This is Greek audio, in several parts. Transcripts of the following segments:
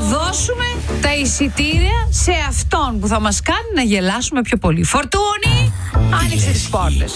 δώσουμε τα εισιτήρια σε αυτόν που θα μας κάνει να γελάσουμε πιο πολύ. Φορτούνη, άνοιξε τις πόρτες.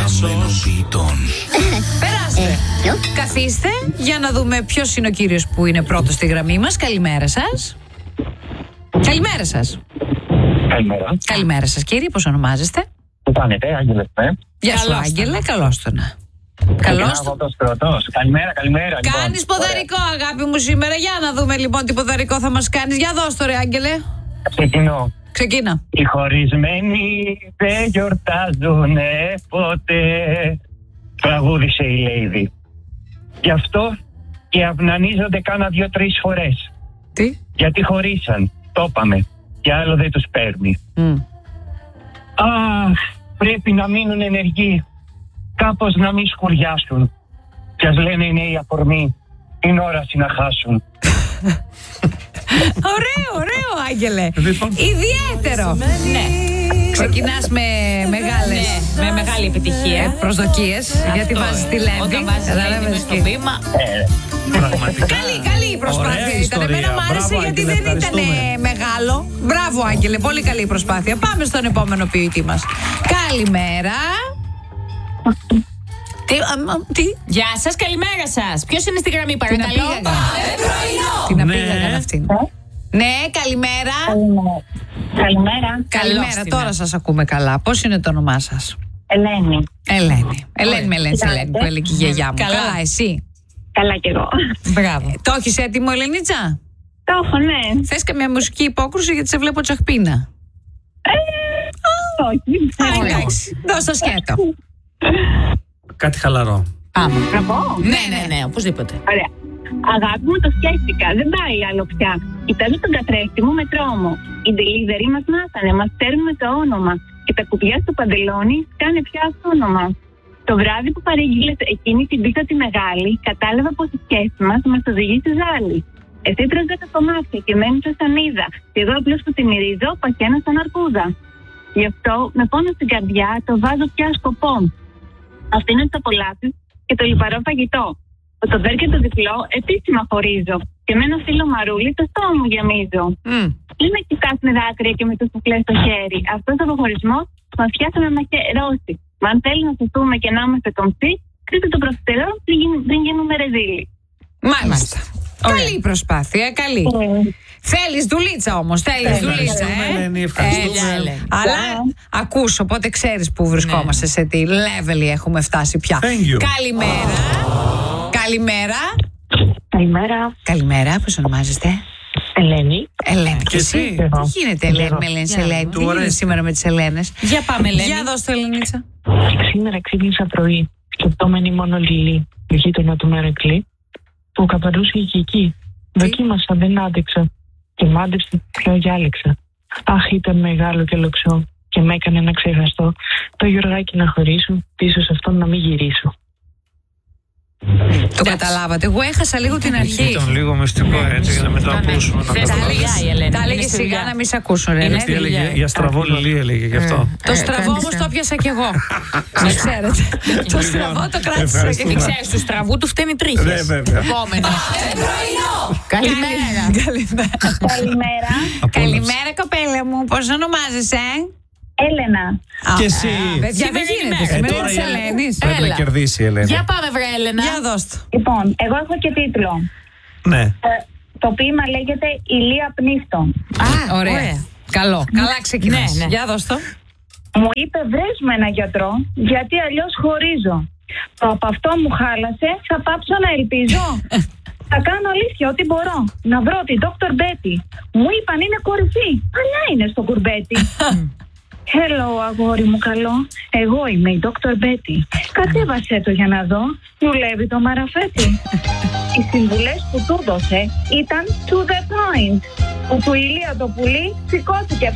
Περάστε. Καθίστε για να δούμε ποιος είναι ο κύριος που είναι πρώτος στη γραμμή μας. Καλημέρα σας. Καλημέρα σας. Καλημέρα. Καλημέρα σας κύριε, πώς ονομάζεστε? Τι κάνετε, Άγγελε? Γεια σου Άγγελε, καλώς το να. Καλώς το. Καλημέρα. Κάνεις ποδαρικό αγάπη μου σήμερα. Για να δούμε λοιπόν τι ποδαρικό θα μας κάνεις. Για δώσ' το ρε Άγγελε. Ξεκίνα. Οι χωρισμένοι δεν γιορτάζουνε ποτέ, τραγούδισε η Λέιδη. Γι' αυτό και αυνανίζονται κάνα 2-3 φορές. Τι? Γιατί χωρίσαν, το είπαμε. Και άλλο δεν τους παίρνει. Αχ, πρέπει να μείνουν ενεργοί. Κάπως να μην σκουριάσουν. Κι ας λένε οι νέοι αφορμή, είναι όραση να χάσουν. Ωραίο Άγγελε. Ιδιαίτερο. Ναι. Ξεκινάς με μεγάλες. Ναι, με μεγάλη επιτυχία. Προσδοκίες. Γιατί βάζεις τη Λέμβη. Όταν βάζεις τη Λέμβη στο βήμα. Καλή προσπάθεια ήταν. Εμένα μου άρεσε γιατί δεν ήταν μεγάλο. Μπράβο Άγγελε, πολύ καλή προσπάθεια. Πάμε στον επόμενο ποιητή μας. Καλημέρα. Τι? Γεια σας, καλημέρα σας. Ποιος είναι στη γραμμή, παρακαλώ? Την απήγαγαν αυτήν. Ναι, καλημέρα. Καλημέρα, τώρα σας ακούμε καλά. Πώς είναι το όνομά σας? Ελένη. Ελένη με λένε Ελένη που έλεγε η γιαγιά μου. Καλά, εσύ? Καλά κι εγώ. Μπράβο. Το έχεις έτοιμο, Ελενίτσα? Το έχω, ναι. Θες καμιά μουσική υπόκρουση γιατί σε βλέπω τσαχπίνα? Όχι. Εντάξει, δώσ' το σκέτο. Κάτι χαλαρό. Πάμε. Να πω? Ναι, οπωσδήποτε. Ωραία. Αγάπη μου, το σκέφτηκα. Δεν πάει άλλο πια. Κοιτάζω τον καθρέφτη μου με τρόμο. Οι delivery μας μάθανε, μας παίρνουν το όνομα. Και τα κουπιά στο παντελόνι σκάνε πια αυτόνομα. Το βράδυ που παρήγγειλες εκείνη την πίτα τη μεγάλη, κατάλαβα πως η σχέση μας οδηγεί στη ζάλη. Εσύ τρως τα κομμάτια και μένεις ως σανίδα. Και εγώ απλώς που τη μυρίζω, παχαίνω σαν αρκούδα. Γι' αυτό με πόνο στην καρδιά το βάζω πια σκοπό. Αφήνω τις απολαύσεις και το λιπαρό φαγητό. Το βέρ και το διπλό επίσημα χωρίζω. Και με ένα φίλο μαρούλι το στόμα μου γεμίζω. Μην με κοιτάς με δάκρυα και με το σουφλέ στο χέρι. Αυτός ο αποχωρισμός μας πιάσε να μαχαιρώσει. Μα αν θέλει να σωθούμε και να είμαστε κομψοί, κρίστε το προφιτερό πριν γίνουμε ρεζίλοι. Μάλιστα. Καλή προσπάθεια, καλή. Θέλεις δουλίτσα όμως, δουλίτσα, Ελένη, ευχαριστούμε. Αλλά ακούς, οπότε ξέρεις που βρισκόμαστε, σε τι level έχουμε φτάσει πια. Καλημέρα, πώς ονομάζεστε? Ελένη. Και εσύ? Τι γίνεται Ελένη με λένε Ελένη? Τι γίνεται σήμερα με τις Ελένες? Για πάμε Ελένη. Για δώσ' το Ελενίτσα. Σήμερα ξύπνησα πρωί, σκεπτόμενη μόνο Λιλή, το γείτονα του Μερακλή, που καπαρούσε και εκεί. Δοκίμασα, δεν άντεξα και μάντεψε, πιο διάλεξα. Αχ, ήταν μεγάλο και λοξό και με έκανε να ξεχαστώ το Γιωργάκι να χωρίσω, πίσω σε αυτόν να μην γυρίσω. Το καταλάβατε. Εγώ έχασα λίγο την αρχή. Ήταν λίγο μυστικό έτσι για να μην το ακούσουμε. Τα έλεγε σιγά να μην σε ακούσουν. Για στραβό Λιλή έλεγε γι' αυτό. Το στραβό όμως το πιάσα κι εγώ. Να ξέρετε. Το στραβό το κράτησα και δεν ξέρεις, του στραβού του φταίνει τρίχες. Ναι, βέβαια. Καλημέρα κοπέλα μου. Πώς ονομάζεσαι? Έλενα. Και εσύ? Παιδιά, δεν γίνεται. Σήμερα της Ελένης. Πρέπει να κερδίσει η Ελένη. Για πάμε βρε Έλενα. Για δώσ' το. Λοιπόν, εγώ έχω και τίτλο. Ναι. Το ποίημα λέγεται «Ηλία πνίστων». Ωραία. Καλό. Καλά ξεκινάς. Για δώσ' το. Μου είπε βρες με ένα γιατρό, γιατί αλλιώς χωρίζω. Το από αυτό μου χάλασε, θα πάψω να ελπίζω. Θα κάνω αλήθεια ό,τι μπορώ. Να βρω την Dr. Betty. Μου είπαν είναι κορυφή. Παλιά είναι στο κουρμπέτι. Hello, αγόρι μου καλό. Εγώ είμαι η Dr. Betty. Κατέβασέ το για να δω. Δουλεύει το μαραφέτη. Οι συμβουλές που του έδωσε ήταν to the point. Που του Ηλία το πουλί σηκώθηκε.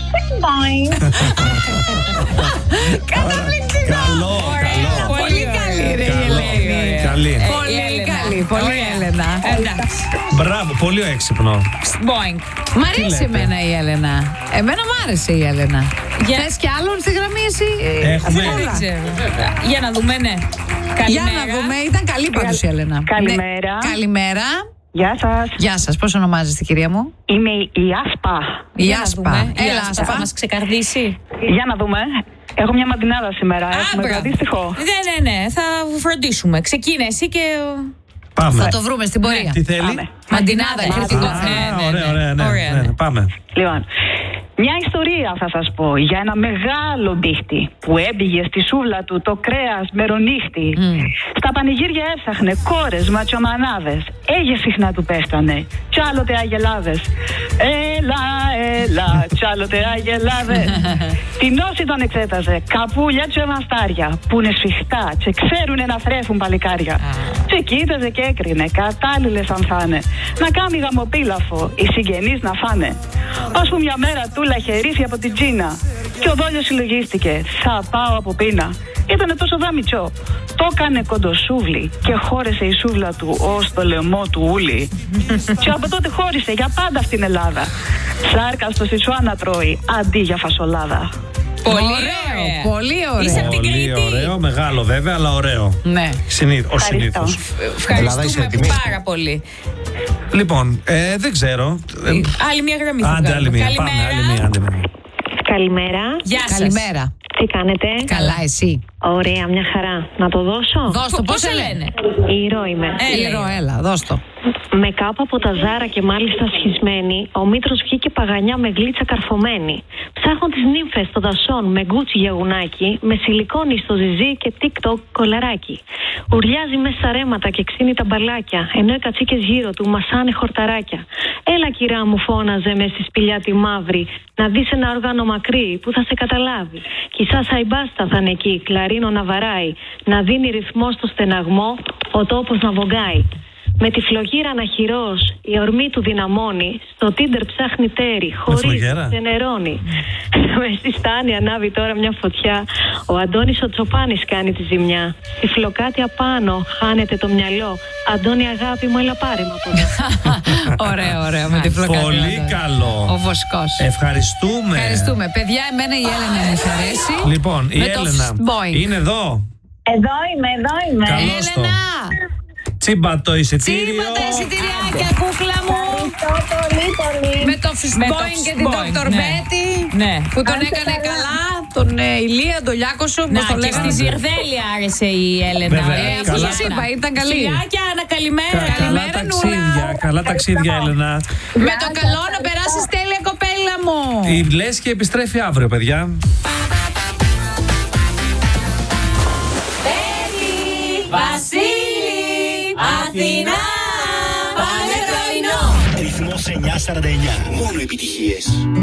Καλό. Πολύ καλή ρε η Ελένη. Καλή. Πολύ καλή. Πολύ Έλενα. Μπράβο, πολύ έξυπνο. Μ' αρέσει εμένα η Έλενα. Εμένα μ' άρεσε η Έλενα. Θες κι άλλον στη γραμμή εσύ? Έχουμε. Για να δούμε, ναι. Για να δούμε, ήταν καλή πάντως η Έλενα. Καλημέρα. Καλημέρα. Γεια σας. Γεια σας, πώς ονομάζεστε, κυρία μου? Είμαι η Άσπα. Η Άσπα. Έλα, Θα Άσπα. μας ξεκαρδίσει. Για να δούμε. Έχω μια μαντινάδα σήμερα. Έχουμε μπράβο. αντίστοιχο. Ναι, θα φροντίσουμε. Ξεκίνα εσύ και. Πάμε. Θα το βρούμε στην πορεία. Τι θέλει? Πάμε. Μαντινάδα, ηχητικό. Ωραία, ναι. Πάμε. Λοιπόν, μια ιστορία θα σας πω για ένα μεγάλο μπίχτη που έμπηγε στη σούβλα του το κρέας μερονύχτη. Στα πανηγύρια έψαχνε κόρες, ματσομανάδες. Έγες συχνά του πέστανε, κι άλλοτε αγελάδες. Έλα, κι άλλοτε αγελάδες. Την όση τον εξέταζε, καπούλια και μαστάρια, που είναι σφιχτά και ξέρουνε να θρέφουν παλικάρια. Και κοίταζε και έκρινε, κατάλληλες αν θάνε, να κάνει γαμοπίλαφο, οι συγγενείς να φάνε. Ώσπου μια μέρα τούλα χερίσι από την Τζίνα και ο δόλιος συλλογίστηκε, θα πάω από πείνα. Ήτανε τόσο δάμιτσο. Το έκανε κοντοσούβλι και χώρεσε η σούβλα του ως το λαιμό του ούλι. Και από τότε χώρισε για πάντα στην Ελλάδα. Σάρκα στο Σιτσουάνα τρώει αντί για φασολάδα. Πολύ Ωραίο, πολύ ωραίο. Είσαι από την Πολύ Κρήτη. ωραίο, μεγάλο βέβαια, αλλά ωραίο. Ναι. Ως συνήθως. Ευχαριστούμε πάρα πολύ. Λοιπόν, δεν ξέρω. Άλλη μια γραμμή θα Άντε, άλλη βγάλουμε. μία. Πάμε, άλλη μία. Καλημέρα. άντε μία. Καλημέρα. Γεια σας. Καλημέρα. Τι κάνετε? Καλά, εσύ? Ωραία, μια χαρά. Να το δώσω? Δώσ' το, Πώς σε λένε? Ηρώ είμαι. Ήρω, έλα, δώσ' το. Με κάπου από τα Ζάρα και μάλιστα σχισμένη, ο Μήτρος βγήκε παγανιά με γλίτσα καρφωμένη. Ψάχνω τις νύμφες των δασών με γκούτσι για γουνάκι, με σιλικόνι στο ζυζί και TikTok κολαράκι. Ουρλιάζει μέσα στα ρέματα και ξύνει τα μπαλάκια, ενώ οι κατσίκες γύρω του μασάνε χορταράκια. Έλα, κυρά μου, φώναζε με στη σπηλιά τη μαύρη, να δεις ένα όργανο μακρύ που θα σε καταλάβει. Κι η Σάσα η Μπάστα θα είναι εκεί, κλαρίνο να βαράει, να δίνει ρυθμό στο στεναγμό, ο τόπος να βογκάει. Με τη φλογύρα αναχειρός, η ορμή του δυναμώνει, στο Τίντερ ψάχνει τέρι, χωρίς φλογέρα? ξενερώνει. Με στη στάνη ανάβει τώρα μια φωτιά, ο Αντώνης ο Τσοπάνης κάνει τη ζημιά. Στη φλοκάτια πάνω χάνεται το μυαλό, Αντώνη αγάπη μου, έλα πάρε με από εδώ. Ωραίο, με τη φλοκάτια. Πολύ καλό. Ο Βοσκός. Ευχαριστούμε. Ευχαριστούμε. Παιδιά, εμένα η Έλενα μου αρέσει. Λοιπόν, η Με το Έλενα Boeing. είναι εδώ. Εδώ είμαι. Καλώς το. Έλενα! Τσίμπα το εισιτήριο. Τσίμπα τα εισιτηριάκια, κούκλα μου. Πολύ. Με το Fistboing και την Fistboing, Dr. ναι. Betty Ναι. που τον έκανε καλά. Τον Ηλία, τον Λιάκοσο. Να, Πώς το και στη λέγανε. Ζυρδέλη άρεσε η Έλενα. Βέβαια, Ωραία, Αφού καλά σας είπα, ήταν καλή. Φιλιάκια, Άννα, καλημέρα. Καλά Καλημέρα, ταξίδια. Καλά ταξίδια, Έλενα. Με το καλό να περάσεις τέλεια, κοπέλα μου. Η Λέσχη επιστρέφει αύριο, παιδιά. Βασίλη, Αθηνά, πάνε πρωινό. Ρυθμός 949. Μόνο επιτυχίες.